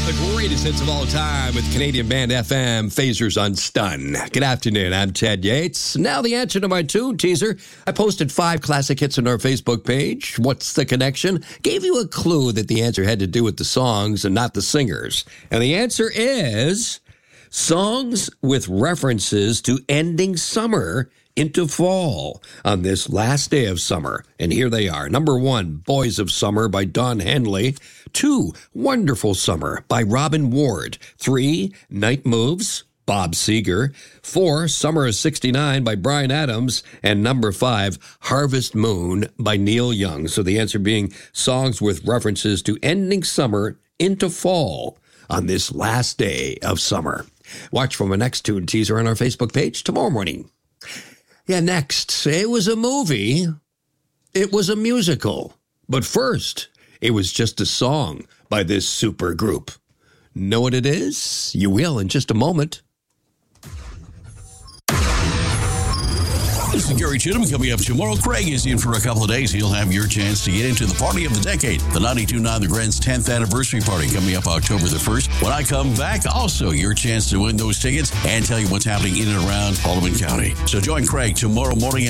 The greatest hits of all time with Canadian band FM, Phasers on Stun. Good afternoon, I'm Ted Yates. Now the answer to my tune teaser. I posted 5 classic hits on our Facebook page. What's the connection? Gave you a clue that the answer had to do with the songs and not the singers. And the answer is songs with references to ending summer into fall on this last day of summer. And here they are. Number 1, Boys of Summer by Don Henley. 2, Wonderful Summer by Robin Ward. 3, Night Moves, Bob Seger. 4, Summer of 69 by Bryan Adams. And number 5, Harvest Moon by Neil Young. So the answer being songs with references to ending summer into fall on this last day of summer. Watch for my next tune teaser on our Facebook page tomorrow morning. Yeah, next, it was a movie. It was a musical. But first, it was just a song by this super group. Know what it is? You will in just a moment. This is Gary Chittum coming up tomorrow. Craig is in for a couple of days. He'll have your chance to get into the party of the decade. The 92.9 The Grand's 10th anniversary party coming up October the 1st. When I come back, also your chance to win those tickets and tell you what's happening in and around Haldimand County. So join Craig tomorrow morning